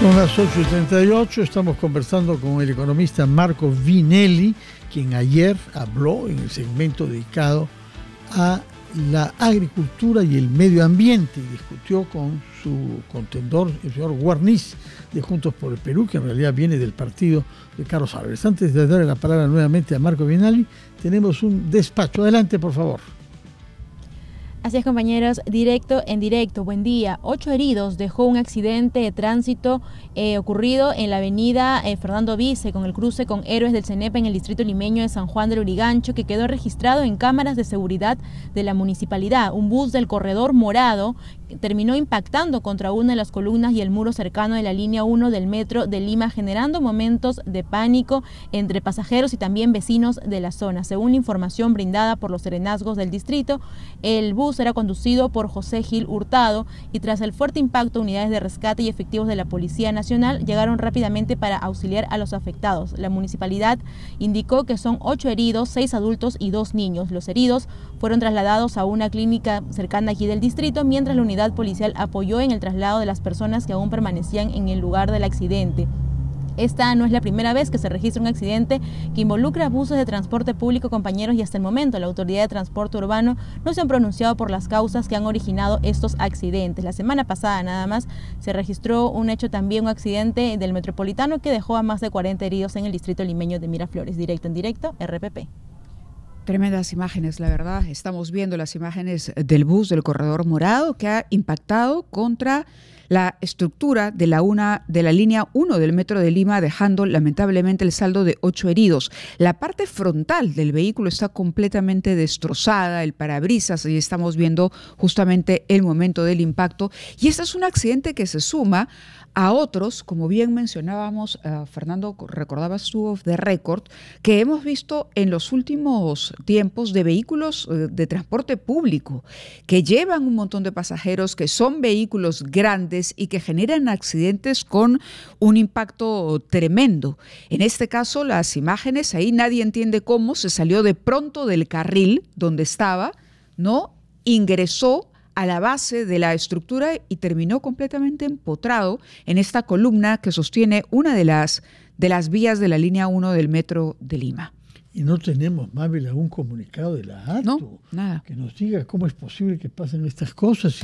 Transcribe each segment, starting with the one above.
Son las 8:38, estamos conversando con el economista Marco Vinelli, quien ayer habló en el segmento dedicado a la agricultura y el medio ambiente y discutió con su contendor, el señor Guarniz, de Juntos por el Perú, que en realidad viene del partido de Carlos Álvarez. Antes de darle la palabra nuevamente a Marco Vinelli, tenemos un despacho. Adelante, por favor. Así es, compañeros, directo en directo. Buen día. 8 heridos dejó un accidente de tránsito ocurrido en la avenida Fernando Vice, con el cruce con Héroes del Cenepa en el distrito limeño de San Juan del Lurigancho, que quedó registrado en cámaras de seguridad de la municipalidad. Un bus del corredor morado terminó impactando contra una de las columnas y el muro cercano de la línea 1 del metro de Lima, generando momentos de pánico entre pasajeros y también vecinos de la zona. Según la información brindada por los serenazgos del distrito, el bus era conducido por José Gil Hurtado y tras el fuerte impacto, unidades de rescate y efectivos de la Policía Nacional llegaron rápidamente para auxiliar a los afectados. La municipalidad indicó que son 8 heridos, 6 adultos y 2 niños. Los heridos fueron trasladados a una clínica cercana aquí del distrito, mientras la unidad policial apoyó en el traslado de las personas que aún permanecían en el lugar del accidente. Esta no es la primera vez que se registra un accidente que involucra buses de transporte público, compañeros, y hasta el momento la Autoridad de Transporte Urbano no se han pronunciado por las causas que han originado estos accidentes. La semana pasada nada más se registró un accidente del Metropolitano que dejó a más de 40 heridos en el distrito limeño de Miraflores. Directo en directo, RPP. Tremendas imágenes, la verdad. Estamos viendo las imágenes del bus del corredor morado que ha impactado contra la estructura de la línea 1 del metro de Lima, dejando lamentablemente el saldo de 8 heridos. La parte frontal del vehículo está completamente destrozada, el parabrisas, y estamos viendo justamente el momento del impacto. Y este es un accidente que se suma a otros, como bien mencionábamos, Fernando, recordabas tú off the record, que hemos visto en los últimos tiempos de vehículos de transporte público, que llevan un montón de pasajeros, que son vehículos grandes y que generan accidentes con un impacto tremendo. En este caso, las imágenes, ahí nadie entiende cómo se salió de pronto del carril donde estaba, ¿no? Ingresó a la base de la estructura y terminó completamente empotrado en esta columna que sostiene una de las vías de la línea 1 del metro de Lima. Y no tenemos, Mabel, algún comunicado de la ATU, no, nada, que nos diga cómo es posible que pasen estas cosas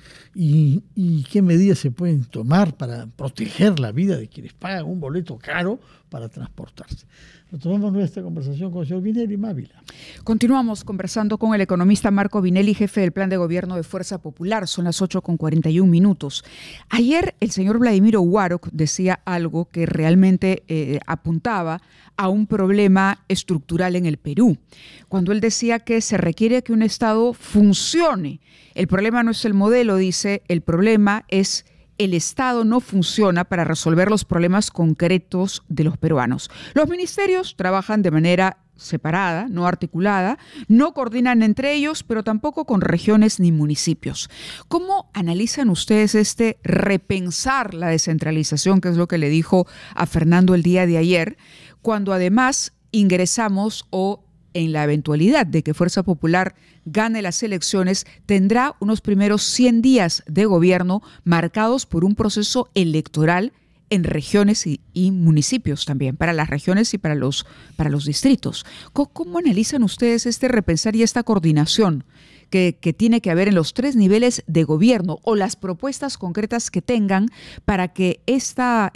y qué medidas se pueden tomar para proteger la vida de quienes pagan un boleto caro para transportarse. Retomamos nuestra conversación con el señor Vinelli. Mávila. Continuamos conversando con el economista Marco Vinelli, jefe del Plan de Gobierno de Fuerza Popular. Son las 8:41. Ayer el señor Vladimiro Warok decía algo que realmente apuntaba a un problema estructural en el Perú, cuando él decía que se requiere que un Estado funcione. El problema no es el modelo, dice, el problema es el Estado no funciona para resolver los problemas concretos de los peruanos. Los ministerios trabajan de manera separada, no articulada, no coordinan entre ellos, pero tampoco con regiones ni municipios. ¿Cómo analizan ustedes este repensar la descentralización, que es lo que le dijo a Fernando el día de ayer, cuando además ingresamos o en la eventualidad de que Fuerza Popular gane las elecciones, tendrá unos primeros 100 días de gobierno marcados por un proceso electoral en regiones y municipios también, para las regiones y para los distritos? ¿Cómo analizan ustedes este repensar y esta coordinación que tiene que haber en los 3 niveles de gobierno, o las propuestas concretas que tengan para que este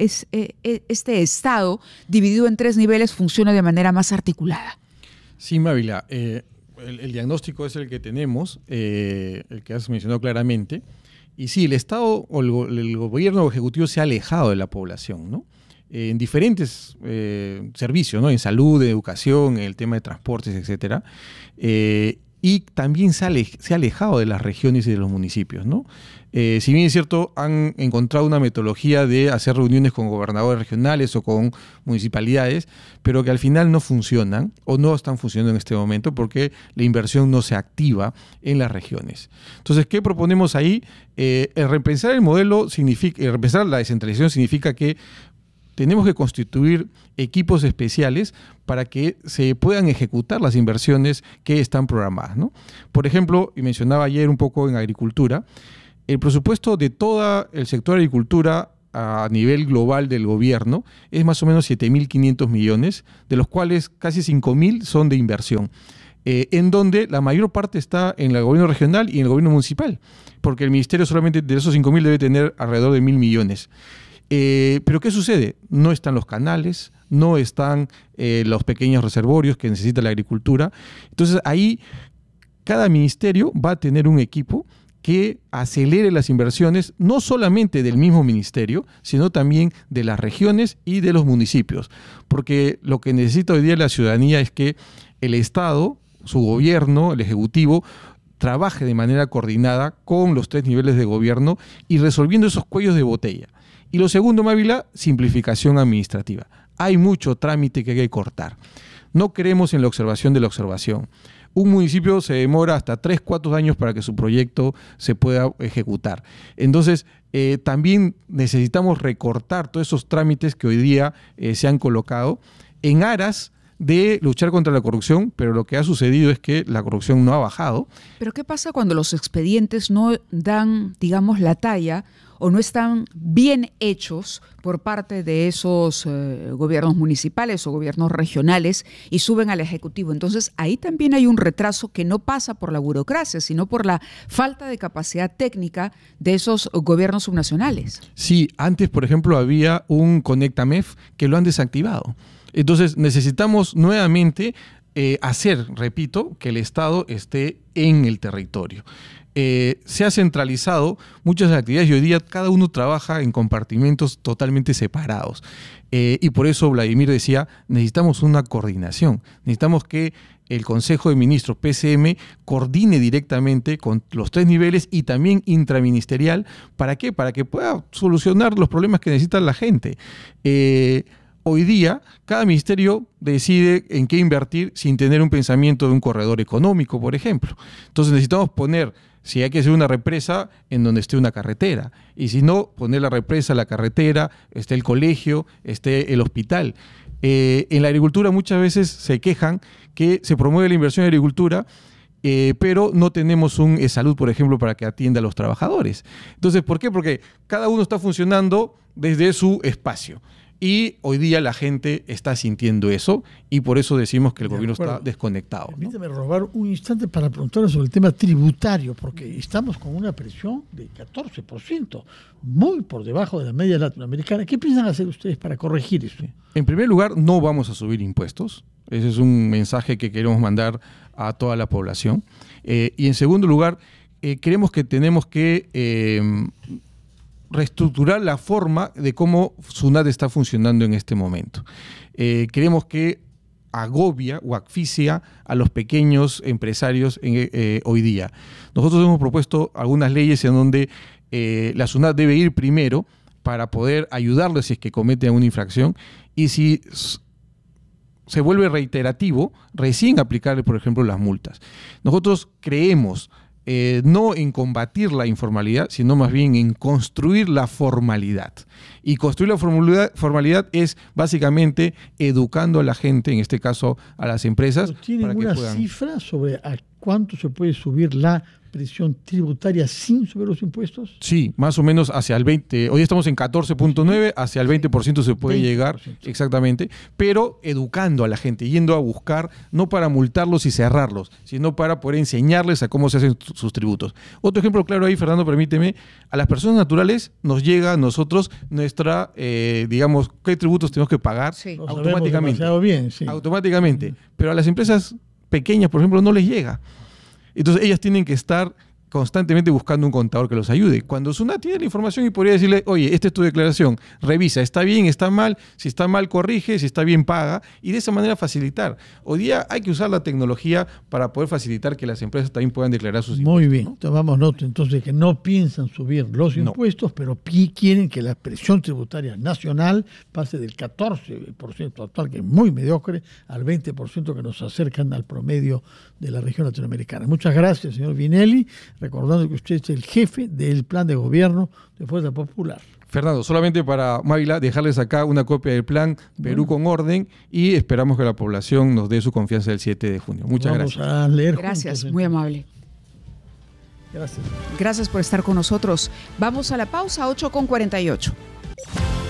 Estado dividido en 3 niveles funcione de manera más articulada? Sí, Mávila, el diagnóstico es el que tenemos, el que has mencionado claramente, y sí, el Estado o el gobierno ejecutivo se ha alejado de la población, ¿no? En diferentes servicios, ¿no? En salud, en educación, en el tema de transportes, etcétera, y también se ha alejado de las regiones y de los municipios, ¿no? Si bien es cierto, han encontrado una metodología de hacer reuniones con gobernadores regionales o con municipalidades, pero que al final no funcionan o no están funcionando en este momento porque la inversión no se activa en las regiones. Entonces, ¿qué proponemos ahí? El repensar el modelo significa, repensar la descentralización significa que tenemos que constituir equipos especiales para que se puedan ejecutar las inversiones que están programadas, ¿no? Por ejemplo, y mencionaba ayer un poco en agricultura, el presupuesto de todo el sector agricultura a nivel global del gobierno es más o menos 7.500 millones, de los cuales casi 5.000 son de inversión, en donde la mayor parte está en el gobierno regional y en el gobierno municipal, porque el ministerio solamente de esos 5.000 debe tener alrededor de 1.000 millones. Pero ¿qué sucede? No están los canales, no están los pequeños reservorios que necesita la agricultura. Entonces ahí cada ministerio va a tener un equipo que acelere las inversiones, no solamente del mismo ministerio, sino también de las regiones y de los municipios. Porque lo que necesita hoy día la ciudadanía es que el Estado, su gobierno, el Ejecutivo, trabaje de manera coordinada con los 3 niveles de gobierno y resolviendo esos cuellos de botella. Y lo segundo, Mávila, simplificación administrativa. Hay mucho trámite que hay que cortar. No creemos en la observación de la observación. Un municipio se demora hasta 3-4 años para que su proyecto se pueda ejecutar. Entonces, también necesitamos recortar todos esos trámites que hoy día se han colocado en aras de luchar contra la corrupción, pero lo que ha sucedido es que la corrupción no ha bajado. Pero ¿qué pasa cuando los expedientes no dan, digamos, la talla o no están bien hechos por parte de esos gobiernos municipales o gobiernos regionales y suben al Ejecutivo? Entonces ahí también hay un retraso que no pasa por la burocracia, sino por la falta de capacidad técnica de esos gobiernos subnacionales. Sí, antes, por ejemplo, había un Conectamef que lo han desactivado. Entonces necesitamos nuevamente hacer, repito, que el Estado esté en el territorio. Se ha centralizado muchas actividades y hoy día cada uno trabaja en compartimentos totalmente separados. Y por eso Vladimir decía, necesitamos una coordinación, necesitamos que el Consejo de Ministros, PCM, coordine directamente con los 3 niveles y también intraministerial. ¿Para qué? Para que pueda solucionar los problemas que necesita la gente. Hoy día, cada ministerio decide en qué invertir sin tener un pensamiento de un corredor económico, por ejemplo. Entonces necesitamos poner, si hay que hacer una represa, en donde esté una carretera. Y si no, poner la represa, la carretera, esté el colegio, esté el hospital. En la agricultura muchas veces se quejan que se promueve la inversión en agricultura, pero no tenemos un salud, por ejemplo, para que atienda a los trabajadores. Entonces, ¿por qué? Porque cada uno está funcionando desde su espacio. Y hoy día la gente está sintiendo eso y por eso decimos que el gobierno está desconectado, ¿no? Permítame robar un instante para preguntarle sobre el tema tributario, porque estamos con una presión de 14%, muy por debajo de la media latinoamericana. ¿Qué piensan hacer ustedes para corregir eso? En primer lugar, no vamos a subir impuestos. Ese es un mensaje que queremos mandar a toda la población. Y en segundo lugar, creemos que tenemos que reestructurar la forma de cómo SUNAT está funcionando en este momento. Creemos que agobia o asfixia a los pequeños empresarios hoy día. Nosotros hemos propuesto algunas leyes en donde la SUNAT debe ir primero para poder ayudarles si es que cometen una infracción y si se vuelve reiterativo, recién aplicarle, por ejemplo, las multas. Nosotros creemos no en combatir la informalidad, sino más bien en construir la formalidad. Y construir la formalidad es básicamente educando a la gente, en este caso a las empresas. ¿Tienen una cifra sobre a cuánto se puede subir la presión tributaria sin subir los impuestos? Sí, más o menos hacia el 20%. Hoy estamos en 14.9%, hacia el 20% se puede 20%. Llegar, exactamente, pero educando a la gente, yendo a buscar, no para multarlos y cerrarlos, sino para poder enseñarles a cómo se hacen sus tributos. Otro ejemplo claro ahí, Fernando, permíteme, a las personas naturales nos llega a nosotros nuestra, digamos, qué tributos tenemos que pagar automáticamente. Bien, sí. Automáticamente, pero a las empresas pequeñas, por ejemplo, no les llega. Entonces ellas tienen que estar constantemente buscando un contador que los ayude. Cuando SUNAT tiene la información y podría decirle, oye, esta es tu declaración, revisa, ¿está bien, está mal? Si está mal, corrige, si está bien, paga. Y de esa manera facilitar. Hoy día hay que usar la tecnología para poder facilitar que las empresas también puedan declarar sus impuestos. Muy bien, ¿no? Tomamos nota entonces de que no piensan subir los impuestos, pero quieren que la presión tributaria nacional pase del 14% actual, que es muy mediocre, al 20% que nos acercan al promedio de la región latinoamericana. Muchas gracias, señor Vinelli. Recordando que usted es el jefe del plan de gobierno de Fuerza Popular. Fernando, solamente para Mávila, dejarles acá una copia del plan Perú con Orden y esperamos que la población nos dé su confianza el 7 de junio. Muchas gracias. Vamos a leer Gracias, juntos, muy amable. Gracias. Gracias por estar con nosotros. Vamos a la pausa, 8:48.